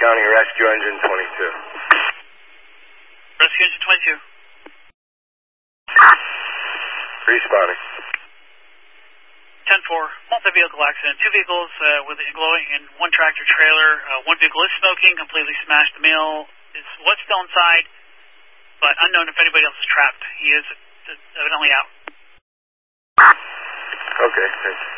County, Rescue Engine 22. Rescue Engine 22. Responding. 10-4, multi-vehicle accident. Two vehicles with glowing and one tractor trailer. One vehicle is smoking, completely smashed the mill. What's still inside, but unknown if anybody else is trapped. He is evidently out. Okay, thanks.